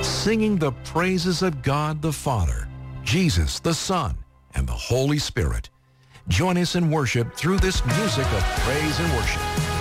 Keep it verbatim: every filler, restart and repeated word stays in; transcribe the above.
singing the praises of God the Father, Jesus the Son, and the Holy Spirit. Join us in worship through this music of praise and worship.